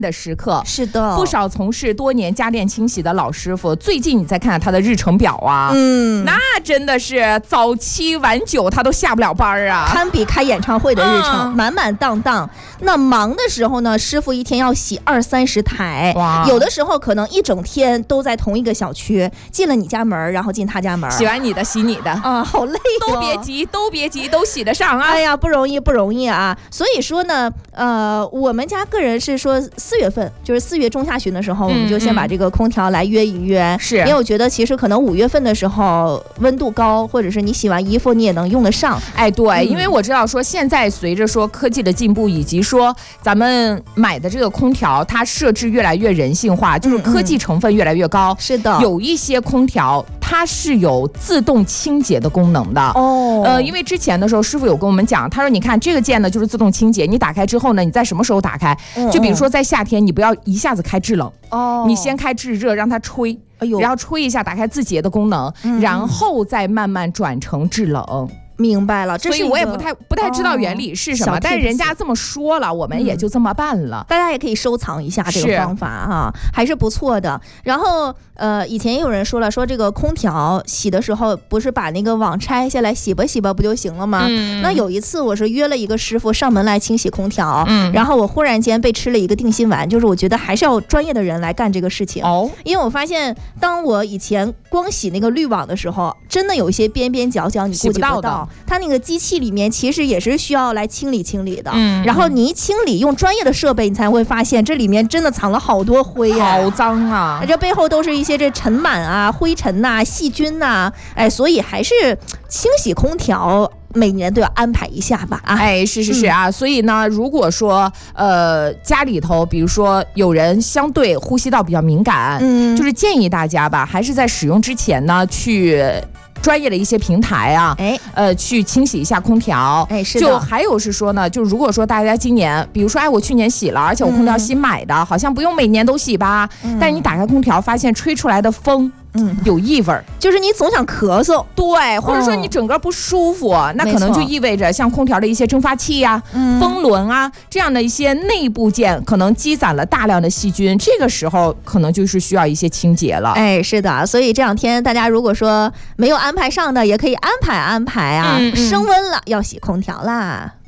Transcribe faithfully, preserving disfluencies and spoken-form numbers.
的时刻。 是的， 不少从事多年家电清洗的老师傅，最近你再看看他的日程表啊，嗯，那真的是早七晚九他都下不了班啊， 堪比开演唱会的日程，嗯、满满当当。那忙的时候呢，师傅一天要洗二三十台，有的时候可能一整天都在同一个小区，进了你家门，然后进他家门， 洗完你的洗你的啊，好累、哦， 都别急，都别急，都洗得上啊！ 哎呀，不容易，不容易啊！所以说呢，呃，我们家个人是说四月份，就是四月中下旬的时候，嗯、我们就先把这个空调来约一约， 是因为我觉得其实可能五月份的时候温度高，或者是你洗完衣服你也能用得上。 哎，对，嗯、因为我知道说现在随着说科技的进步，以及说咱们买的这个空调它设置越来越人性化，就是科技成分越来越高。 嗯嗯、是的， 有一些空调它是有自动清洁的功能的哦。 呃，因为之前的时候师傅有跟我们讲，他说你看这个键呢就是自动清洁，你打开之后呢，你在什么时候打开？嗯嗯就比如说在夏天，你不要一下子开制冷哦，你先开制热，让它吹。哎呦，然后吹一下，打开自洁的功能，嗯、然后再慢慢转成制冷。 明白了，这所以我也不太不太知道原理是什么，哦、但是人家这么说了，我们也就这么办了。 嗯、大家也可以收藏一下这个方法啊，还是不错的。然后呃，以前也有人说了，说这个空调洗的时候，不是把那个网拆下来洗吧洗吧不就行了吗？嗯、那有一次我是约了一个师傅上门来清洗空调，嗯、然后我忽然间被吃了一个定心丸，就是我觉得还是要专业的人来干这个事情。哦，因为我发现，当我以前光洗那个滤网的时候，真的有一些边边角角你顾及不到。不到它那个机器里面其实也是需要来清理清理的，嗯，然后你一清理用专业的设备，你才会发现这里面真的藏了好多灰啊， 好脏啊！ 这背后都是一些这尘螨啊、灰尘呐、啊、细菌呐、啊，哎，所以还是清洗空调每年都要安排一下吧啊！ 哎，是是是啊，嗯、所以呢，如果说呃家里头，比如说有人相对呼吸道比较敏感，嗯，就是建议大家吧，还是在使用之前呢去。专业的一些平台啊，哎，呃，去清洗一下空调， 哎，是的。 就还有是说呢，就如果说大家今年，比如说，哎，我去年洗了，而且我空调新买的，嗯、好像不用每年都洗吧，嗯、但是你打开空调，发现吹出来的风。嗯，有异味， 就是你总想咳嗽， 对，或者说你整个不舒服，哦、那可能就意味着像空调的一些蒸发器呀、啊、嗯、风轮啊这样的一些内部件可能积攒了大量的细菌，这个时候可能就是需要一些清洁了。 哎，是的，所以这两天大家如果说没有安排上的，也可以安排安排啊，嗯嗯升温了要洗空调啦。